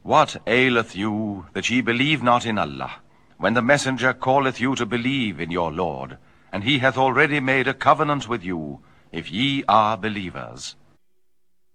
What aileth you, that ye believe not in Allah, when the messenger calleth you to believe in your Lord, and he hath already made a covenant with you, if ye are believers?